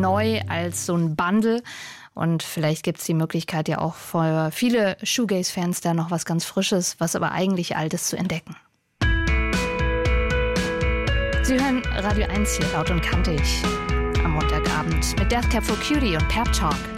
neu als so ein Bundle. Und vielleicht gibt es die Möglichkeit ja auch für viele Shoegaze-Fans da noch was ganz Frisches, was aber eigentlich Altes zu entdecken. Sie hören Radio 1 hier laut und kantig am Montagabend mit Death Cab for Cutie und Pep Talk.